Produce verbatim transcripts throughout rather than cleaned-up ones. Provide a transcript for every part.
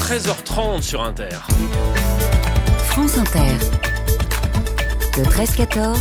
treize heures trente sur Inter. France Inter. Le treize quatorze.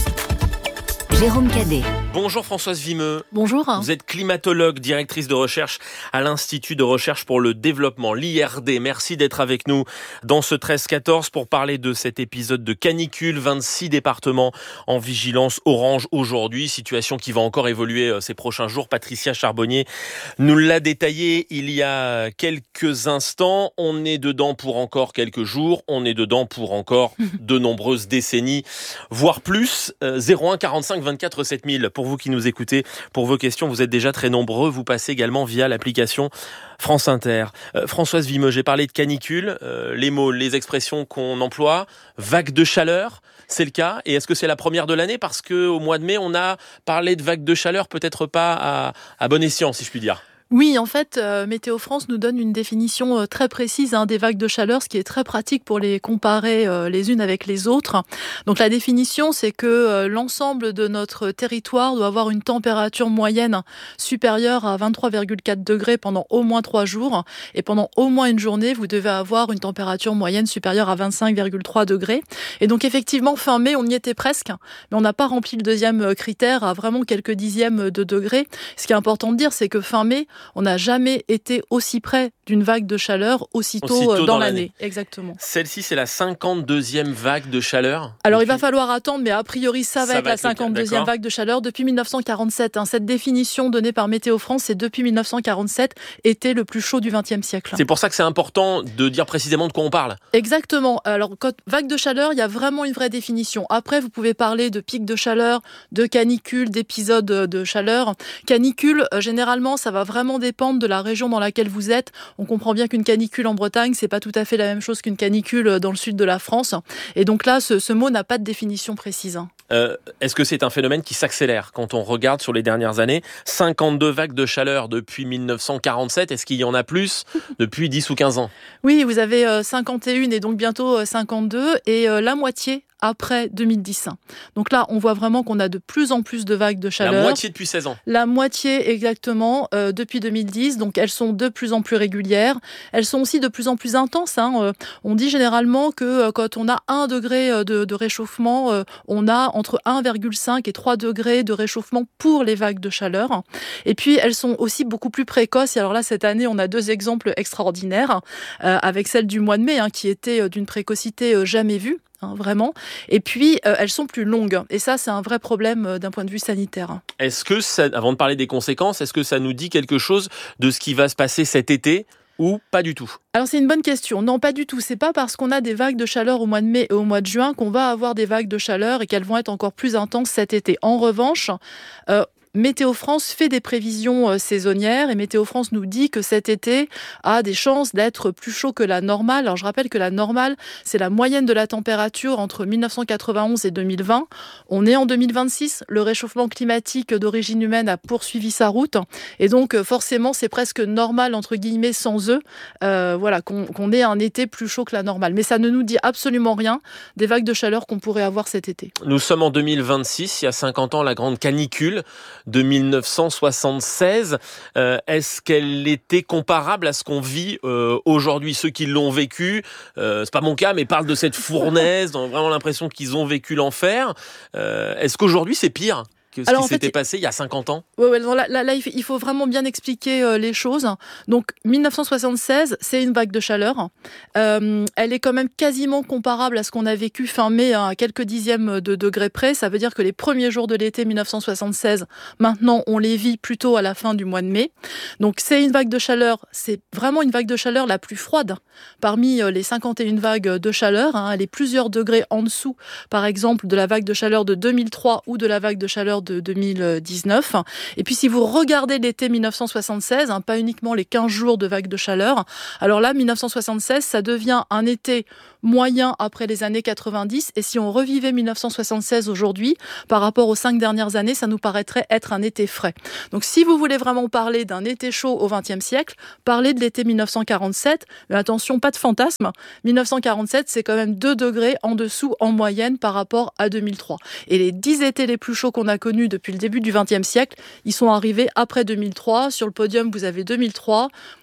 Jérôme Cadet. Bonjour Françoise Vimeux. Bonjour. Vous êtes climatologue, directrice de recherche à l'Institut de recherche pour le développement, l'I R D. Merci d'être avec nous dans ce treize quatorze pour parler de cet épisode de canicule. vingt-six départements en vigilance orange aujourd'hui. Situation qui va encore évoluer ces prochains jours. Patricia Charbonnier nous l'a détaillé il y a quelques instants. On est dedans pour encore quelques jours. On est dedans pour encore de nombreuses décennies, voire plus. zéro un quarante-cinq vingt-quatre sept mille. Pour vous qui nous écoutez, pour vos questions, vous êtes déjà très nombreux. Vous passez également via l'application France Inter. Euh, Françoise Vimeux, j'ai parlé de canicule, euh, les mots, les expressions qu'on emploie, vague de chaleur, c'est le cas. Et est-ce que c'est la première de l'année? Parce qu'au mois de mai, on a parlé de vague de chaleur, peut-être pas à, à bon escient, si je puis dire. Oui, en fait, euh, Météo France nous donne une définition euh, très précise hein, des vagues de chaleur, ce qui est très pratique pour les comparer euh, les unes avec les autres. Donc la définition, c'est que euh, l'ensemble de notre territoire doit avoir une température moyenne supérieure à vingt-trois virgule quatre degrés pendant au moins trois jours. Et pendant au moins une journée, vous devez avoir une température moyenne supérieure à vingt-cinq virgule trois degrés. Et donc effectivement, fin mai, on y était presque, mais on n'a pas rempli le deuxième critère à vraiment quelques dixièmes de degrés. Ce qui est important de dire, c'est que fin mai, on n'a jamais été aussi près d'une vague de chaleur aussitôt, aussitôt dans, dans l'année. l'année. Exactement. Celle-ci, c'est la cinquante-deuxième vague de chaleur. Alors, depuis... il va falloir attendre, mais a priori, ça va ça être va la cinquante-deuxième vague de chaleur depuis mille neuf cent quarante-sept. Hein. Cette définition donnée par Météo France, c'est depuis mille neuf cent quarante-sept, été le plus chaud du vingtième siècle. C'est pour ça que c'est important de dire précisément de quoi on parle. Exactement. Alors, quand vague de chaleur, il y a vraiment une vraie définition. Après, vous pouvez parler de pic de chaleur, de canicule, d'épisodes de chaleur. Canicule, euh, généralement, ça va vraiment dépendre de la région dans laquelle vous êtes. On comprend bien qu'une canicule en Bretagne, c'est pas tout à fait la même chose qu'une canicule dans le sud de la France. Et donc là, ce, ce mot n'a pas de définition précise. Euh, est-ce que c'est un phénomène qui s'accélère quand on regarde sur les dernières années? cinquante-deux vagues de chaleur depuis mille neuf cent quarante-sept. Est-ce qu'il y en a plus depuis dix ou quinze ans? Oui, vous avez euh, cinquante et un et donc bientôt euh, cinquante-deux et euh, la moitié après deux mille dix. Donc là, on voit vraiment qu'on a de plus en plus de vagues de chaleur. La moitié depuis seize ans. La moitié exactement euh, depuis deux mille dix. Donc elles sont de plus en plus régulières. Elles sont aussi de plus en plus intenses. Hein. Euh, on dit généralement que euh, quand on a un degré de, de réchauffement, euh, on a entre un virgule cinq et trois degrés de réchauffement pour les vagues de chaleur. Et puis elles sont aussi beaucoup plus précoces. Et alors là, cette année, on a deux exemples extraordinaires euh, avec celle du mois de mai hein, qui était d'une précocité euh, jamais vue. Hein, vraiment. Et puis, euh, elles sont plus longues. Et ça, c'est un vrai problème euh, d'un point de vue sanitaire. Est-ce que, ça, avant de parler des conséquences, est-ce que ça nous dit quelque chose de ce qui va se passer cet été ou pas du tout? Alors c'est une bonne question. Non, pas du tout. C'est pas parce qu'on a des vagues de chaleur au mois de mai et au mois de juin qu'on va avoir des vagues de chaleur et qu'elles vont être encore plus intenses cet été. En revanche, euh, Météo France fait des prévisions saisonnières et Météo France nous dit que cet été a des chances d'être plus chaud que la normale. Alors je rappelle que la normale, c'est la moyenne de la température entre mille neuf cent quatre-vingt-onze et deux mille vingt. On est en deux mille vingt-six, le réchauffement climatique d'origine humaine a poursuivi sa route et donc forcément c'est presque normal entre guillemets sans eux, euh, voilà, qu'on, qu'on ait un été plus chaud que la normale. Mais ça ne nous dit absolument rien des vagues de chaleur qu'on pourrait avoir cet été. Nous sommes en deux mille vingt-six, il y a cinquante ans, la grande canicule de mille neuf cent soixante-seize. Euh, est-ce qu'elle était comparable à ce qu'on vit euh, aujourd'hui? Ceux qui l'ont vécu, euh, c'est pas mon cas, mais parlent de cette fournaise, ont vraiment l'impression qu'ils ont vécu l'enfer. Euh, est-ce qu'aujourd'hui c'est pire que ce Alors, qui s'était fait, passé il y a cinquante ans? Ouais, ouais, là, là, là, il faut vraiment bien expliquer euh, les choses. Donc, mille neuf cent soixante-seize, c'est une vague de chaleur. Euh, elle est quand même quasiment comparable à ce qu'on a vécu fin mai, hein, à quelques dixièmes de degrés près. Ça veut dire que les premiers jours de l'été mille neuf cent soixante-seize, maintenant, on les vit plutôt à la fin du mois de mai. Donc, c'est une vague de chaleur. C'est vraiment une vague de chaleur la plus froide parmi les cinquante et une vagues de chaleur. Hein. Elle est plusieurs degrés en dessous, par exemple, de la vague de chaleur de deux mille trois ou de la vague de chaleur de deux mille dix-neuf. Et puis si vous regardez l'été mille neuf cent soixante-seize, hein, pas uniquement les quinze jours de vague de chaleur, alors là, mille neuf cent soixante-seize, ça devient un été moyen après les années quatre-vingt-dix. Et si on revivait mille neuf cent soixante-seize aujourd'hui, par rapport aux cinq dernières années, ça nous paraîtrait être un été frais. Donc si vous voulez vraiment parler d'un été chaud au vingtième siècle, parlez de l'été mille neuf cent quarante-sept. Mais attention, pas de fantasme. mille neuf cent quarante-sept, c'est quand même deux degrés en dessous en moyenne par rapport à deux mille trois. Et les dix étés les plus chauds qu'on a connus depuis le début du vingtième siècle, ils sont arrivés après deux mille trois. Sur le podium, vous avez deux mille trois,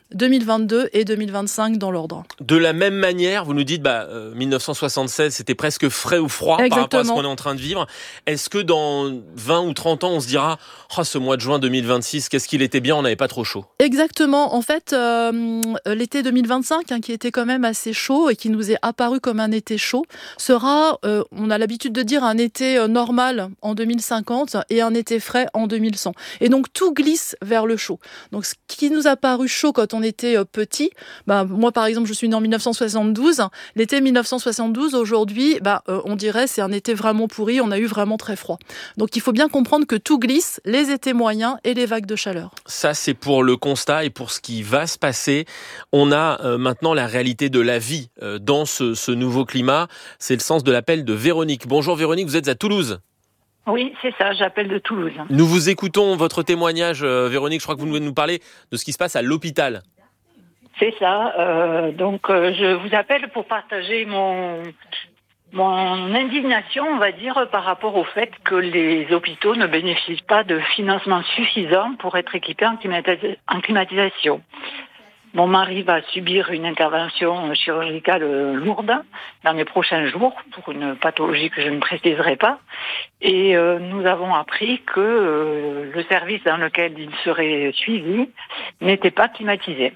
deux mille vingt-deux et deux mille vingt-cinq dans l'ordre. De la même manière, vous nous dites, bah, euh, mille neuf cent soixante-seize, c'était presque frais ou froid Exactement. par rapport à ce qu'on est en train de vivre. Est-ce que dans vingt ou trente ans, on se dira, oh, ce mois de juin deux mille vingt-six, qu'est-ce qu'il était bien, on n'avait pas trop chaud? Exactement. En fait, euh, l'été deux mille vingt-cinq, hein, qui était quand même assez chaud et qui nous est apparu comme un été chaud, sera, euh, on a l'habitude de dire, un été euh, normal en deux mille cinquante et un été frais en deux mille cent. Et donc, tout glisse vers le chaud. Donc, ce qui nous a paru chaud quand on était euh, petit, bah, moi, par exemple, je suis née en mille neuf cent soixante-douze. L'été mille neuf cent soixante-douze, aujourd'hui, bah, euh, on dirait c'est un été vraiment pourri, on a eu vraiment très froid. Donc, il faut bien comprendre que tout glisse, les étés moyens et les vagues de chaleur. Ça, c'est pour le constat et pour ce qui va se passer. On a euh, maintenant la réalité de la vie euh, dans ce, ce nouveau climat. C'est le sens de l'appel de Véronique. Bonjour Véronique, vous êtes à Toulouse. Oui, c'est ça, j'appelle de Toulouse. Nous vous écoutons, votre témoignage, euh, Véronique. Je crois que vous venez nous parler de ce qui se passe à l'hôpital. C'est ça. Euh, donc, euh, je vous appelle pour partager mon mon indignation, on va dire, par rapport au fait que les hôpitaux ne bénéficient pas de financement suffisant pour être équipés en, climatis- en climatisation. Mon mari va subir une intervention chirurgicale lourde dans les prochains jours pour une pathologie que je ne préciserai pas. Et euh, nous avons appris que euh, le service dans lequel il serait suivi n'était pas climatisé.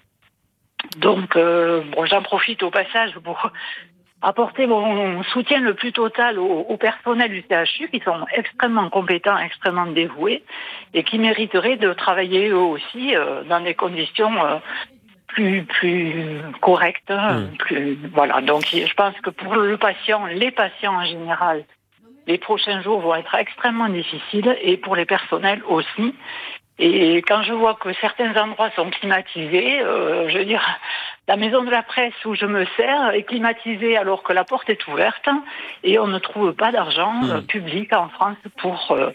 Donc, euh, bon, j'en profite au passage pour apporter mon soutien le plus total au, au personnel du C H U qui sont extrêmement compétents, extrêmement dévoués et qui mériteraient de travailler eux aussi euh, dans des conditions euh, plus plus correctes. Mmh. Plus, voilà. Donc, je pense que pour le patient, les patients en général, les prochains jours vont être extrêmement difficiles et pour les personnels aussi. Et quand je vois que certains endroits sont climatisés, euh, je veux dire, la maison de la presse où je me sers est climatisée alors que la porte est ouverte et on ne trouve pas d'argent mmh. euh, public en France pour euh,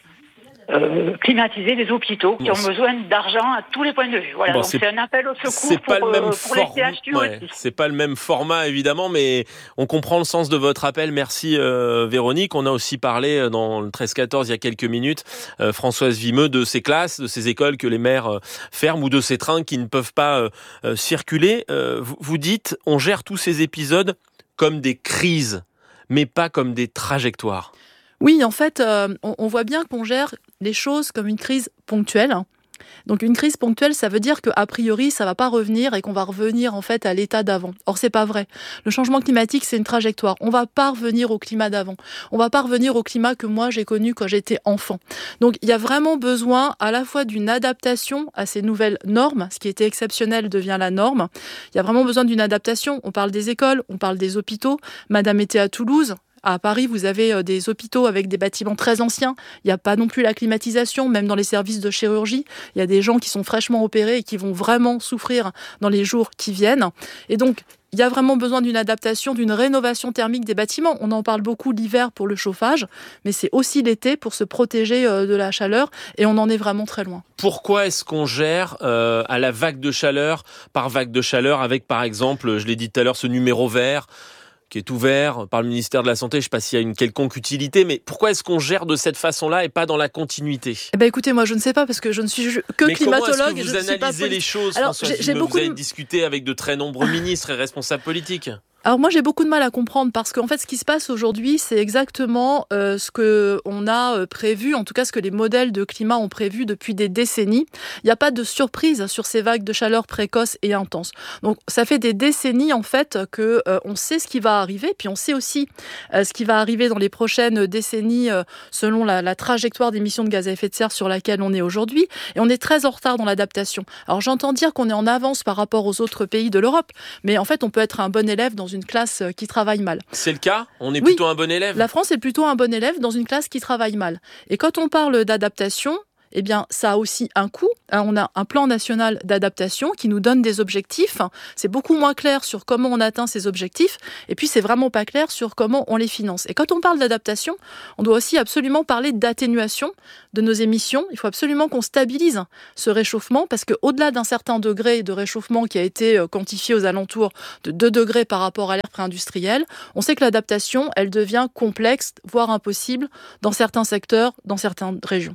euh, climatiser les hôpitaux qui bon, ont besoin d'argent à tous les points de vue. Voilà, bon, donc c'est, c'est un appel au secours pour, euh, pour for- les C H U ouais, aussi. C'est pas le même format évidemment, mais on comprend le sens de votre appel. Merci euh, Véronique. On a aussi parlé dans le treize quatorze il y a quelques minutes, euh, Françoise Vimeux, de ces classes, de ces écoles que les maires euh, ferment ou de ces trains qui ne peuvent pas euh, euh, circuler. Euh, vous, vous dites, on gère tous ces épisodes comme des crises, mais pas comme des trajectoires. Oui, en fait, euh, on, on voit bien qu'on gère les choses comme une crise ponctuelle. Donc une crise ponctuelle, ça veut dire qu'a priori, ça va pas revenir et qu'on va revenir en fait à l'état d'avant. Or, c'est pas vrai. Le changement climatique, c'est une trajectoire. On va pas revenir au climat d'avant. On va pas revenir au climat que moi, j'ai connu quand j'étais enfant. Donc, il y a vraiment besoin à la fois d'une adaptation à ces nouvelles normes. Ce qui était exceptionnel devient la norme. Il y a vraiment besoin d'une adaptation. On parle des écoles, on parle des hôpitaux. Madame était à Toulouse. À Paris, vous avez des hôpitaux avec des bâtiments très anciens. Il n'y a pas non plus la climatisation, même dans les services de chirurgie. Il y a des gens qui sont fraîchement opérés et qui vont vraiment souffrir dans les jours qui viennent. Et donc, il y a vraiment besoin d'une adaptation, d'une rénovation thermique des bâtiments. On en parle beaucoup l'hiver pour le chauffage, mais c'est aussi l'été pour se protéger de la chaleur et on en est vraiment très loin. Pourquoi est-ce qu'on gère euh, à la vague de chaleur par vague de chaleur avec, par exemple, je l'ai dit tout à l'heure, ce numéro vert qui est ouvert par le ministère de la Santé. Je ne sais pas s'il y a une quelconque utilité, mais pourquoi est-ce qu'on gère de cette façon-là et pas dans la continuité ? Eh ben écoutez, moi je ne sais pas parce que je ne suis que mais climatologue. Comment est-ce que vous et je analysez pas les choses, Alors, François j'ai, j'ai Vimeux, beaucoup vous avez de... discuté avec de très nombreux ministres et responsables politiques. Alors moi j'ai beaucoup de mal à comprendre parce qu'en fait ce qui se passe aujourd'hui c'est exactement euh, ce que on a prévu, en tout cas ce que les modèles de climat ont prévu depuis des décennies. Il n'y a pas de surprise sur ces vagues de chaleur précoces et intenses. Donc ça fait des décennies en fait que euh, on sait ce qui va arriver, puis on sait aussi euh, ce qui va arriver dans les prochaines décennies euh, selon la, la trajectoire d'émissions de gaz à effet de serre sur laquelle on est aujourd'hui. Et on est très en retard dans l'adaptation. Alors j'entends dire qu'on est en avance par rapport aux autres pays de l'Europe, mais en fait on peut être un bon élève dans une classe qui travaille mal. C'est le cas ? On est oui, plutôt un bon élève ? La France est plutôt un bon élève dans une classe qui travaille mal. Et quand on parle d'adaptation, eh bien, ça a aussi un coût. On a un plan national d'adaptation qui nous donne des objectifs. C'est beaucoup moins clair sur comment on atteint ces objectifs. Et puis, c'est vraiment pas clair sur comment on les finance. Et quand on parle d'adaptation, on doit aussi absolument parler d'atténuation de nos émissions. Il faut absolument qu'on stabilise ce réchauffement parce qu'au-delà d'un certain degré de réchauffement qui a été quantifié aux alentours de deux degrés par rapport à l'ère pré-industrielle, on sait que l'adaptation, elle devient complexe, voire impossible dans certains secteurs, dans certaines régions.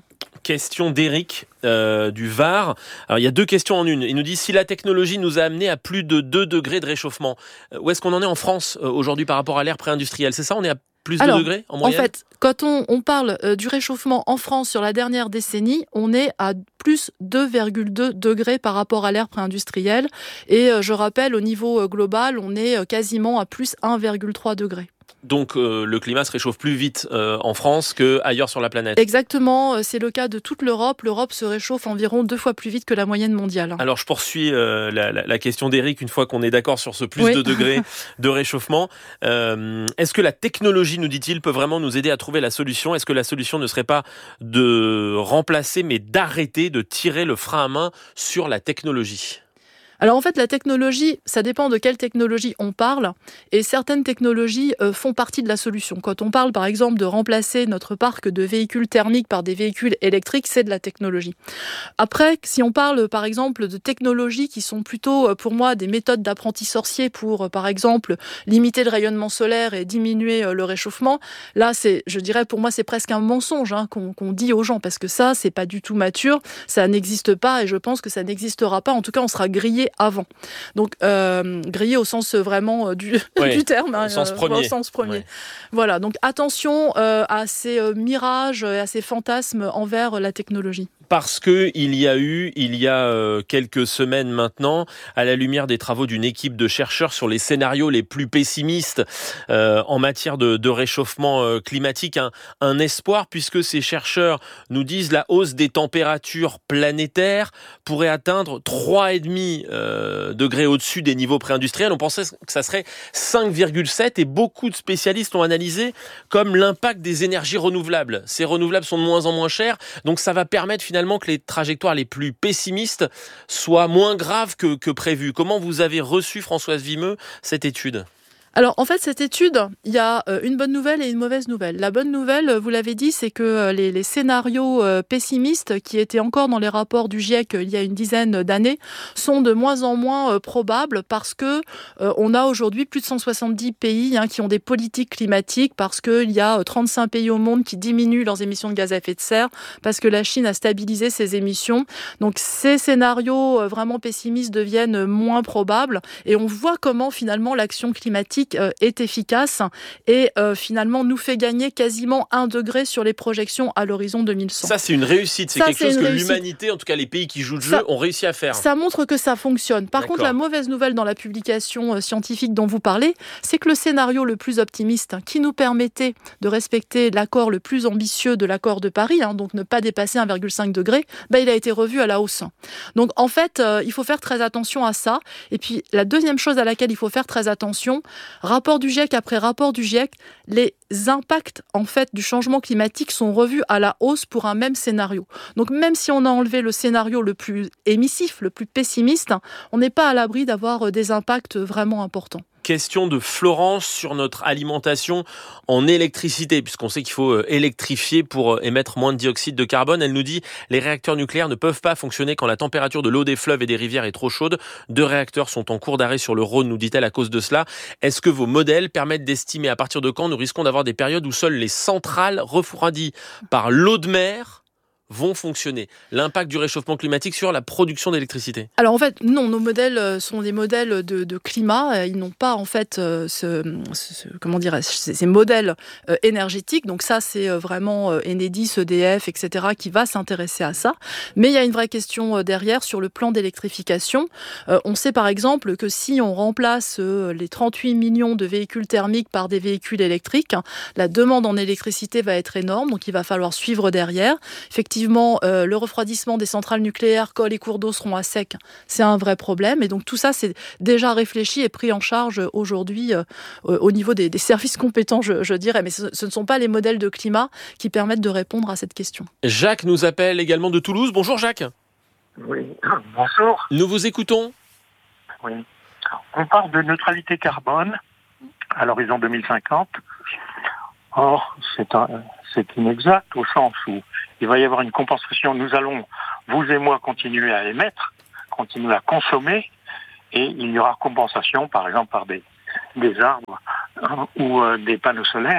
Question d'Éric euh, du Var. Alors, il y a deux questions en une. Il nous dit, si la technologie nous a amené à plus de deux degrés de réchauffement, où est-ce qu'on en est en France euh, aujourd'hui par rapport à l'ère pré-industrielle ? C'est ça, on est à plus de Alors, degrés en moyenne ? En fait, quand on, on parle euh, du réchauffement en France sur la dernière décennie, on est à plus deux virgule deux degrés par rapport à l'ère pré-industrielle. Et euh, je rappelle, au niveau euh, global, on est euh, quasiment à plus un virgule trois degrés. Donc euh, le climat se réchauffe plus vite euh, en France qu'ailleurs sur la planète. Exactement, c'est le cas de toute l'Europe. L'Europe se réchauffe environ deux fois plus vite que la moyenne mondiale. Alors je poursuis euh, la, la, la question d'Éric, une fois qu'on est d'accord sur ce plus oui. de degrés de réchauffement. Euh, est-ce que la technologie, nous dit-il, peut vraiment nous aider à trouver la solution ? Est-ce que la solution ne serait pas de remplacer, mais d'arrêter, de tirer le frein à main sur la technologie ? Alors en fait, la technologie, ça dépend de quelle technologie on parle, et certaines technologies euh, font partie de la solution. Quand on parle par exemple de remplacer notre parc de véhicules thermiques par des véhicules électriques, c'est de la technologie. Après, si on parle par exemple de technologies qui sont plutôt euh, pour moi des méthodes d'apprentis sorciers pour euh, par exemple limiter le rayonnement solaire et diminuer euh, le réchauffement, là c'est, je dirais pour moi c'est presque un mensonge hein, qu'on, qu'on dit aux gens, parce que ça c'est pas du tout mature, ça n'existe pas et je pense que ça n'existera pas. En tout cas, on sera grillé avant. Donc, euh, grillé au sens vraiment euh, du, oui, du terme. Hein, au sens premier. Euh, au sens premier. Oui. Voilà, donc attention euh, à ces euh, mirages et à ces fantasmes envers la technologie. Parce que il y a eu, il y a euh, quelques semaines maintenant, à la lumière des travaux d'une équipe de chercheurs sur les scénarios les plus pessimistes euh, en matière de, de réchauffement euh, climatique, un, un espoir, puisque ces chercheurs nous disent la hausse des températures planétaires pourrait atteindre trois virgule cinq euh, degrés au-dessus des niveaux pré-industriels. On pensait que ça serait cinq virgule sept et beaucoup de spécialistes l'ont analysé comme l'impact des énergies renouvelables. Ces renouvelables sont de moins en moins chers, donc ça va permettre finalement finalement que les trajectoires les plus pessimistes soient moins graves que, que prévu. Comment vous avez reçu, Françoise Vimeux, cette étude ? Alors, en fait, cette étude, il y a une bonne nouvelle et une mauvaise nouvelle. La bonne nouvelle, vous l'avez dit, c'est que les, les scénarios pessimistes qui étaient encore dans les rapports du GIEC il y a une dizaine d'années sont de moins en moins probables parce que euh, on a aujourd'hui plus de cent soixante-dix pays hein, qui ont des politiques climatiques, parce qu'il y a trente-cinq pays au monde qui diminuent leurs émissions de gaz à effet de serre, parce que la Chine a stabilisé ses émissions. Donc, ces scénarios vraiment pessimistes deviennent moins probables et on voit comment finalement l'action climatique est efficace et euh, finalement nous fait gagner quasiment un degré sur les projections à l'horizon deux mille cent. Ça, c'est une réussite. C'est ça, quelque c'est chose que réussite. L'humanité, en tout cas les pays qui jouent le ça, jeu, ont réussi à faire. Ça montre que ça fonctionne. Par D'accord. contre, la mauvaise nouvelle dans la publication scientifique dont vous parlez, c'est que le scénario le plus optimiste, qui nous permettait de respecter l'accord le plus ambitieux de l'accord de Paris, hein, donc ne pas dépasser un virgule cinq degré, bah, il a été revu à la hausse. Donc en fait, euh, il faut faire très attention à ça. Et puis la deuxième chose à laquelle il faut faire très attention, rapport du GIEC après rapport du GIEC, les impacts en fait du changement climatique sont revus à la hausse pour un même scénario. Donc même si on a enlevé le scénario le plus émissif, le plus pessimiste, on n'est pas à l'abri d'avoir des impacts vraiment importants. Question de Florence sur notre alimentation en électricité, puisqu'on sait qu'il faut électrifier pour émettre moins de dioxyde de carbone. Elle nous dit « Les réacteurs nucléaires ne peuvent pas fonctionner quand la température de l'eau des fleuves et des rivières est trop chaude. Deux réacteurs sont en cours d'arrêt sur le Rhône, nous dit-elle, à cause de cela. Est-ce que vos modèles permettent d'estimer à partir de quand nous risquons d'avoir des périodes où seules les centrales refroidies par l'eau de mer vont fonctionner ?» L'impact du réchauffement climatique sur la production d'électricité. Alors en fait, non, nos modèles sont des modèles de, de climat. Ils n'ont pas en fait ce, ce comment dirais-je, ces modèles énergétiques. Donc ça, c'est vraiment Enedis, E D F, et cetera qui va s'intéresser à ça. Mais il y a une vraie question derrière sur le plan d'électrification. On sait par exemple que si on remplace les trente-huit millions de véhicules thermiques par des véhicules électriques, la demande en électricité va être énorme. Donc il va falloir suivre derrière. Effectivement, Effectivement, euh, le refroidissement des centrales nucléaires quand les cours d'eau seront à sec, c'est un vrai problème. Et donc tout ça, c'est déjà réfléchi et pris en charge aujourd'hui euh, au niveau des, des services compétents, je, je dirais. Mais ce, ce ne sont pas les modèles de climat qui permettent de répondre à cette question. Jacques nous appelle également de Toulouse. Bonjour Jacques. Oui, bonjour. Nous vous écoutons. Oui. On parle de neutralité carbone à l'horizon deux mille cinquante. Or, c'est, un, c'est inexact au sens où il va y avoir une compensation. Nous allons, vous et moi, continuer à émettre, continuer à consommer, et il y aura compensation, par exemple, par des, des arbres hein, ou euh, des panneaux solaires.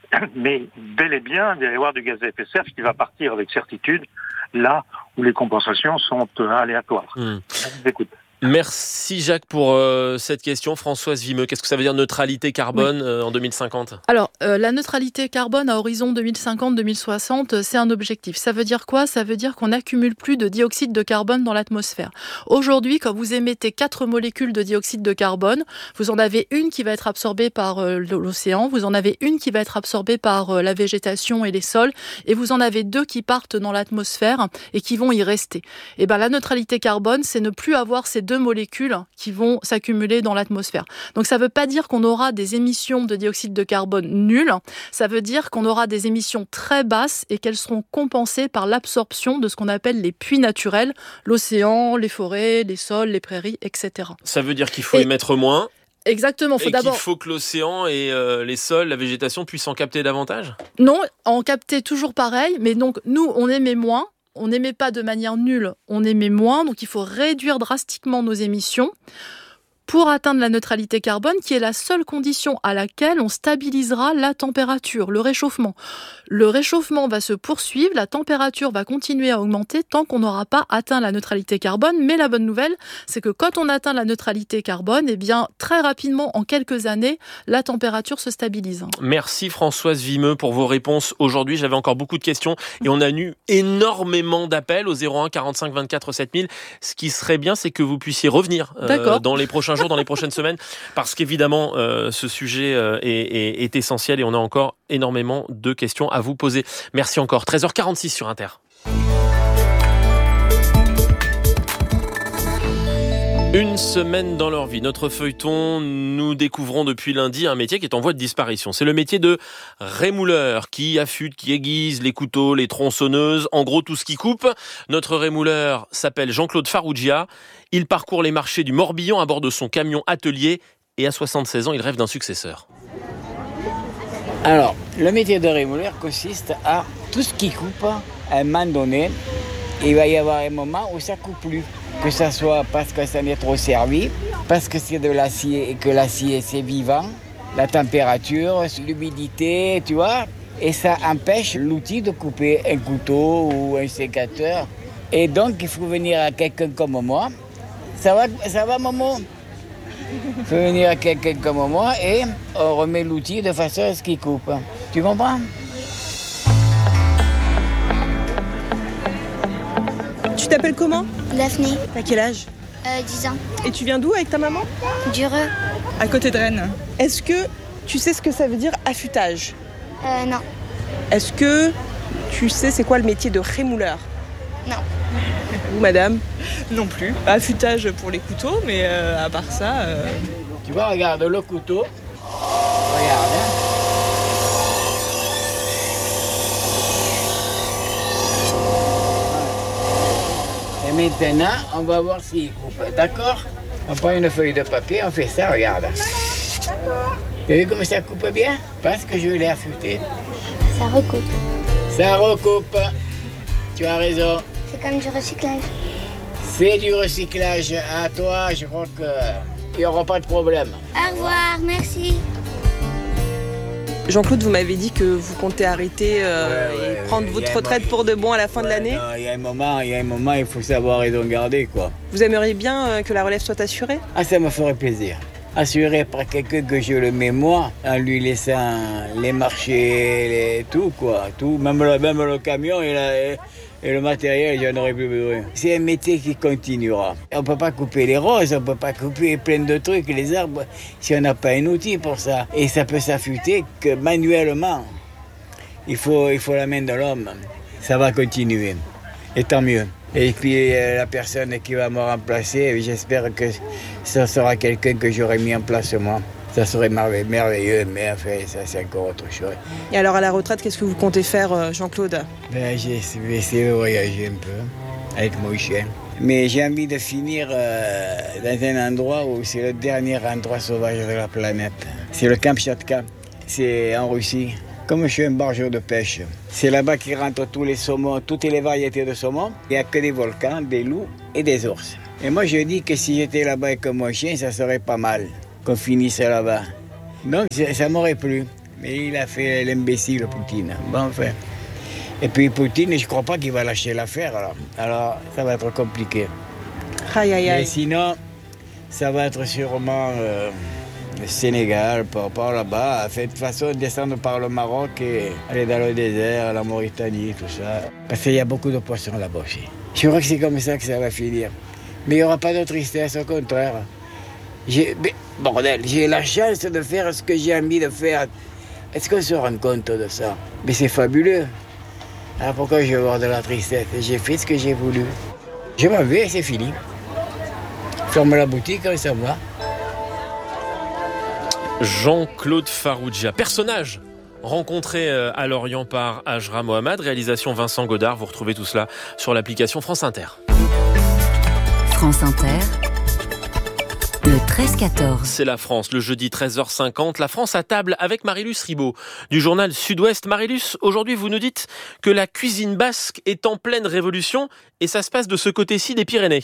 mais bel et bien, il va y avoir du gaz à effet de serre qui va partir avec certitude là où les compensations sont euh, aléatoires. Mmh. Je vous écoute. Merci Jacques pour euh, cette question. Françoise Vimeux, qu'est-ce que ça veut dire neutralité carbone oui. euh, en deux mille cinquante ? Alors, euh, la neutralité carbone à horizon deux mille cinquante deux mille soixante, c'est un objectif. Ça veut dire quoi ? Ça veut dire qu'on n'accumule plus de dioxyde de carbone dans l'atmosphère. Aujourd'hui, quand vous émettez quatre molécules de dioxyde de carbone, vous en avez une qui va être absorbée par euh, l'océan, vous en avez une qui va être absorbée par euh, la végétation et les sols, et vous en avez deux qui partent dans l'atmosphère et qui vont y rester. Et ben, la neutralité carbone, c'est ne plus avoir ces deux molécules qui vont s'accumuler dans l'atmosphère. Donc ça ne veut pas dire qu'on aura des émissions de dioxyde de carbone nulles, ça veut dire qu'on aura des émissions très basses et qu'elles seront compensées par l'absorption de ce qu'on appelle les puits naturels, l'océan, les forêts, les sols, les prairies, et cetera. Ça veut dire qu'il faut et... émettre moins ? Exactement. Faut et d'abord... qu'il faut que l'océan et euh, les sols, la végétation puissent en capter davantage ? Non, en capter toujours pareil, mais donc nous, on émet moins. On n'émet pas de manière nulle, on émet moins, donc il faut réduire drastiquement nos émissions pour atteindre la neutralité carbone, qui est la seule condition à laquelle on stabilisera la température, le réchauffement. Le réchauffement va se poursuivre, la température va continuer à augmenter tant qu'on n'aura pas atteint la neutralité carbone. Mais la bonne nouvelle, c'est que quand on atteint la neutralité carbone, eh bien, très rapidement, en quelques années, la température se stabilise. Merci Françoise Vimeux pour vos réponses aujourd'hui. J'avais encore beaucoup de questions et on a eu énormément d'appels au zéro un quarante-cinq vingt-quatre sept mille. Ce qui serait bien, c'est que vous puissiez revenir euh, dans les prochains jours, dans les prochaines semaines, parce qu'évidemment, euh, ce sujet euh, est, est, est essentiel et on a encore énormément de questions à vous poser. Merci encore. treize heures quarante-six sur Inter. Une semaine dans leur vie. Notre feuilleton, nous découvrons depuis lundi un métier qui est en voie de disparition. C'est le métier de rémouleur qui affûte, qui aiguise les couteaux, les tronçonneuses, en gros tout ce qui coupe. Notre rémouleur s'appelle Jean-Claude Farrugia. Il parcourt les marchés du Morbihan à bord de son camion atelier et à soixante-seize ans, il rêve d'un successeur. Alors, le métier de rémouleur consiste à tout ce qui coupe. À un moment donné, il va y avoir un moment où ça ne coupe plus. Que ça soit parce que ça n'est trop servi, parce que c'est de l'acier et que l'acier c'est vivant, la température, l'humidité, tu vois, et ça empêche l'outil de couper un couteau ou un sécateur. Et donc il faut venir à quelqu'un comme moi. Ça va, ça va Momo ? Il faut venir à quelqu'un comme moi et on remet l'outil de façon à ce qu'il coupe. Tu comprends ? Tu t'appelles comment ? Daphné. T'as quel âge ? euh, dix ans. Et tu viens d'où avec ta maman ? Dureux. À côté de Rennes. Est-ce que tu sais ce que ça veut dire affûtage ? Euh, non. Est-ce que tu sais c'est quoi le métier de rémouleur ? Non. Vous, madame ? Non plus. Affûtage pour les couteaux, mais euh, à part ça... Euh... Tu vois, regarde le couteau. Regarde, hein. Et maintenant, on va voir s'il coupe, d'accord ? On prend une feuille de papier, on fait ça, regarde. D'accord. Tu as vu comme ça coupe bien ? Parce que je l'ai affûté. Ça recoupe. Ça recoupe. Tu as raison. C'est comme du recyclage. C'est du recyclage. À toi, je crois qu'il n'y aura pas de problème. Au revoir, merci. Jean-Claude, vous m'avez dit que vous comptez arrêter euh, ouais, ouais, et prendre ouais, votre retraite moment, pour de bon à la fin ouais, de l'année. Il y a un moment, il y a un moment, il faut savoir raison garder, quoi. Vous aimeriez bien euh, que la relève soit assurée ? Ah, ça me ferait plaisir. Assuré par quelqu'un que je le mets moi, en lui laissant les marchés, les, tout, quoi. Tout, même le, même le camion et, la, et, et le matériel, j'en aurais plus besoin. C'est un métier qui continuera. On ne peut pas couper les roses, on ne peut pas couper plein de trucs, les arbres, si on n'a pas un outil pour ça. Et ça peut s'affûter que manuellement. Il faut, il faut la main de l'homme. Ça va continuer. Et tant mieux. Et puis la personne qui va me remplacer, j'espère que ce sera quelqu'un que j'aurai mis en place moi. Ça serait merveilleux, mais enfin, ça c'est encore autre chose. Et alors à la retraite, qu'est-ce que vous comptez faire, Jean-Claude ? Ben, j'ai essayé de voyager un peu avec mon chien. Mais j'ai envie de finir euh, dans un endroit où c'est le dernier endroit sauvage de la planète. C'est le Kamchatka, c'est en Russie. Comme je suis un bargeur de pêche, c'est là-bas qu'ils rentrent tous les saumons, toutes les variétés de saumon. Il n'y a que des volcans, des loups et des ours. Et moi, je dis que si j'étais là-bas avec mon chien, ça serait pas mal qu'on finisse là-bas. Donc, ça m'aurait plu. Mais il a fait l'imbécile, Poutine. Bon, enfin. Et puis Poutine, je ne crois pas qu'il va lâcher l'affaire. Alors, alors ça va être compliqué. Aïe, aïe, aïe. Mais sinon, ça va être sûrement euh, le Sénégal, par, par là-bas. De toute façon, descendre par le Maroc et aller dans le désert, la Mauritanie, tout ça. Parce qu'il y a beaucoup de poissons là-bas aussi. Je crois que c'est comme ça que ça va finir. Mais il n'y aura pas de tristesse, au contraire. J'ai, mais, bordel, j'ai la chance de faire ce que j'ai envie de faire. Est-ce qu'on se rend compte de ça? Mais c'est fabuleux. Alors pourquoi je vais avoir de la tristesse? J'ai fait ce que j'ai voulu. Je m'en vais et c'est fini. Ferme la boutique et ça va. Jean-Claude Farrugia, personnage rencontré à Lorient par Ajra Mohamed, réalisation Vincent Godard. Vous retrouvez tout cela sur l'application France Inter. France Inter, le treize quatorze. C'est la France, le jeudi treize heures cinquante. La France à table avec Marie-Luce Ribaud du journal Sud-Ouest. Marie-Luce, aujourd'hui vous nous dites que la cuisine basque est en pleine révolution et ça se passe de ce côté-ci des Pyrénées.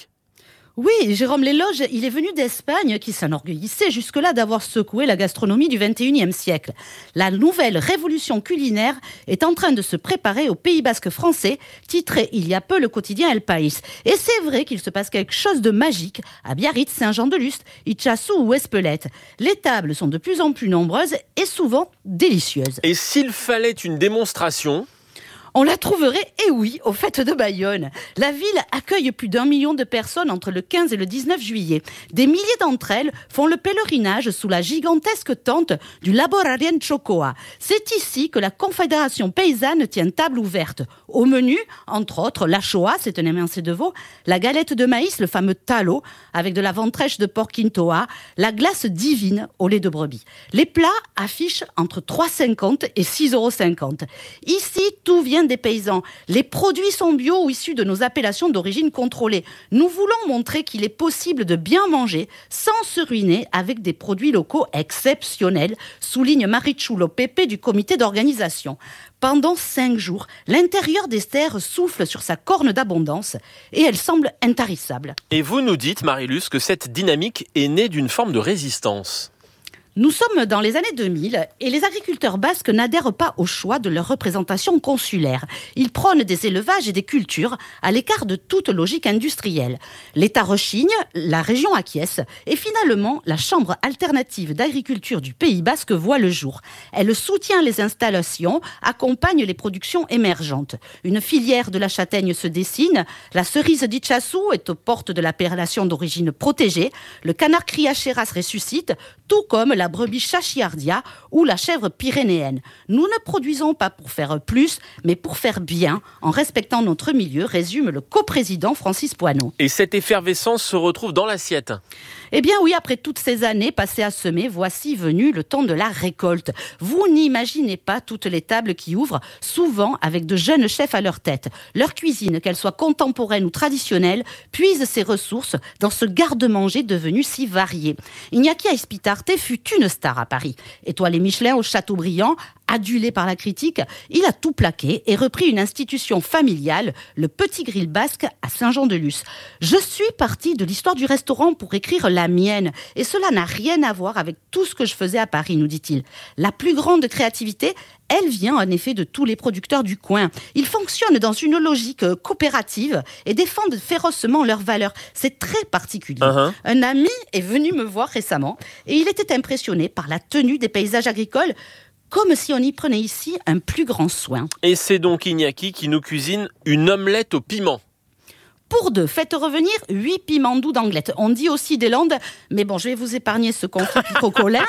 Oui, Jérôme Léloge, il est venu d'Espagne qui s'enorgueillissait jusque-là d'avoir secoué la gastronomie du vingt et unième siècle. La nouvelle révolution culinaire est en train de se préparer au Pays basque français, titré il y a peu le quotidien El País. Et c'est vrai qu'il se passe quelque chose de magique à Biarritz, Saint-Jean-de-Luz, Itxasu ou Espelette. Les tables sont de plus en plus nombreuses et souvent délicieuses. Et s'il fallait une démonstration ? On la trouverait, et oui, aux fêtes de Bayonne. La ville accueille plus d'un million de personnes entre le quinze et le dix-neuf juillet. Des milliers d'entre elles font le pèlerinage sous la gigantesque tente du Laborarien Chocoa. C'est ici que la Confédération paysanne tient table ouverte. Au menu, entre autres, la choa, c'est un émincé de veau, la galette de maïs, le fameux talo, avec de la ventrèche de porc quintoa, la glace divine au lait de brebis. Les plats affichent entre trois euros cinquante et six euros cinquante. Ici, tout vient des paysans. Les produits sont bio ou issus de nos appellations d'origine contrôlée. Nous voulons montrer qu'il est possible de bien manger sans se ruiner avec des produits locaux exceptionnels, souligne Marichulo Pepe du comité d'organisation. Pendant cinq jours, l'intérieur des terres souffle sur sa corne d'abondance et elle semble intarissable. Et vous nous dites, Marie-Luce, que cette dynamique est née d'une forme de résistance. Nous sommes dans les années deux mille et les agriculteurs basques n'adhèrent pas au choix de leur représentation consulaire. Ils prônent des élevages et des cultures à l'écart de toute logique industrielle. L'État rechigne, la région acquiesce et finalement la Chambre alternative d'agriculture du Pays basque voit le jour. Elle soutient les installations, accompagne les productions émergentes. Une filière de la châtaigne se dessine, la cerise d'Itxasu est aux portes de l'appellation d'origine protégée, le canard criacheras ressuscite, tout comme la brebis chachiardia ou la chèvre pyrénéenne. Nous ne produisons pas pour faire plus, mais pour faire bien, en respectant notre milieu, résume le coprésident Francis Poineau. Et cette effervescence se retrouve dans l'assiette. Eh bien oui, après toutes ces années passées à semer, voici venu le temps de la récolte. Vous n'imaginez pas toutes les tables qui ouvrent, souvent avec de jeunes chefs à leur tête. Leur cuisine, qu'elle soit contemporaine ou traditionnelle, puise ses ressources dans ce garde-manger devenu si varié. Iñaki Aizpitarte fut une star à Paris. Étoilé Michelin au Châteaubriand, adulé par la critique, il a tout plaqué et repris une institution familiale, le Petit Grill Basque à Saint-Jean-de-Luz. Je suis partie de l'histoire du restaurant pour écrire la mienne et cela n'a rien à voir avec tout ce que je faisais à Paris, nous dit-il. La plus grande créativité, elle vient en effet de tous les producteurs du coin. Ils fonctionnent dans une logique coopérative et défendent férocement leurs valeurs. C'est très particulier. Uh-huh. Un ami est venu me voir récemment et il était impressionné par la tenue des paysages agricoles, comme si on y prenait ici un plus grand soin. Et c'est donc Iñaki qui nous cuisine une omelette au piment. Pour deux, faites revenir huit piments doux d'Anglette. On dit aussi des Landes, mais bon, je vais vous épargner ce conflit cocolin,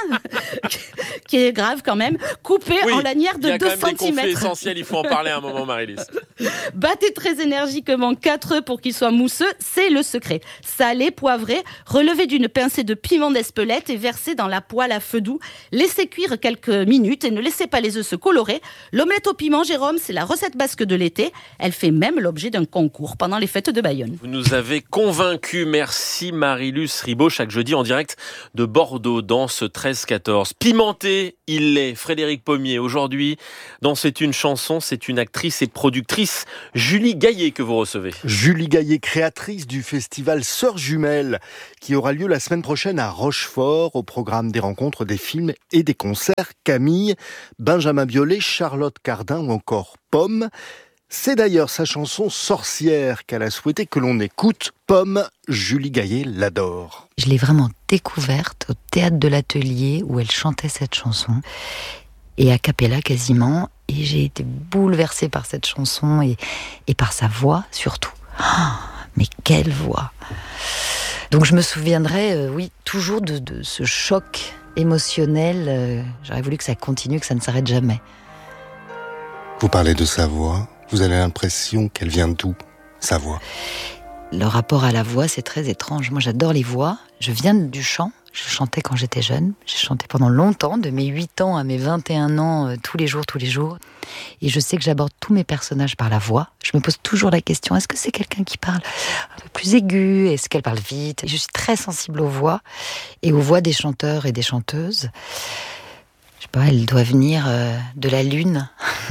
qui est grave quand même, coupé oui, en lanière de deux centimètres. Il y a quand même des conflits essentiels, il faut en parler un moment, Marie-Lise. Battez très énergiquement quatre œufs pour qu'ils soient mousseux, c'est le secret. Salé, poivré, relevé d'une pincée de piment d'Espelette et versé dans la poêle à feu doux. Laissez cuire quelques minutes et ne laissez pas les œufs se colorer. L'omelette au piment, Jérôme, c'est la recette basque de l'été. Elle fait même l'objet d'un concours pendant les fêtes de Bayonne. Vous nous avez convaincus. Merci Marie-Luce Ribaud, chaque jeudi en direct de Bordeaux dans ce treize quatorze. Pimenté chanter, il l'est. Frédéric Pommier, aujourd'hui, dans C'est une chanson, c'est une actrice et productrice, Julie Gaillet, que vous recevez. Julie Gaillet, créatrice du festival Sœurs Jumelles, qui aura lieu la semaine prochaine à Rochefort, au programme des rencontres, des films et des concerts. Camille, Benjamin Biolay, Charlotte Cardin ou encore Pomme. C'est d'ailleurs sa chanson Sorcière qu'elle a souhaité que l'on écoute. Pomme, Julie Gaillet l'adore. Je l'ai vraiment découverte au théâtre de l'Atelier où elle chantait cette chanson, et a cappella quasiment, et j'ai été bouleversée par cette chanson et, et par sa voix surtout. Oh, mais quelle voix! Donc je me souviendrai, euh, oui, toujours de, de ce choc émotionnel. Euh, j'aurais voulu que ça continue, que ça ne s'arrête jamais. Vous parlez de sa voix, vous avez l'impression qu'elle vient d'où, sa voix? Le rapport à la voix, c'est très étrange. Moi, j'adore les voix. Je viens du chant. Je chantais quand j'étais jeune. J'ai chanté pendant longtemps, de mes huit ans à mes vingt et un ans, euh, tous les jours, tous les jours. Et je sais que j'aborde tous mes personnages par la voix. Je me pose toujours la question, est-ce que c'est quelqu'un qui parle un peu plus aigu? Est-ce qu'elle parle vite? Je suis très sensible aux voix et aux voix des chanteurs et des chanteuses. Je sais pas, elle doit venir euh, de la lune.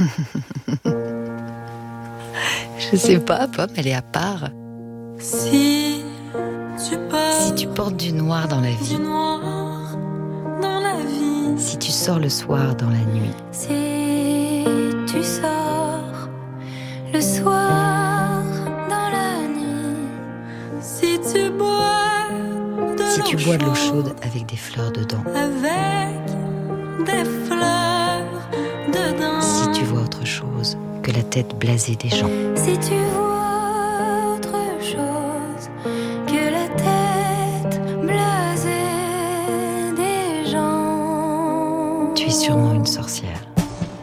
Je sais pas, Pomme, elle est à part. Si tu, si tu portes du noir dans la vie, du noir dans la vie, si tu sors le soir dans la nuit, si tu sors le soir dans la nuit, si tu bois de si l'eau tu bois de l'eau chaude, chaude avec des fleurs dedans, avec des fleurs dedans, si tu vois autre chose que la tête blasée des gens, si tu vois autre chose que la tête blasée des gens, tu es sûrement une sorcière.